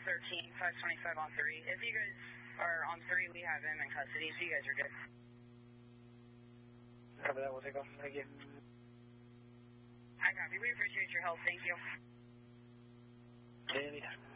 13, 525 on 3. If you guys are on 3, we have him in custody, so you guys are good. Cover that, we'll take off. Thank you. I copy. We appreciate your help. Thank you. Anytime.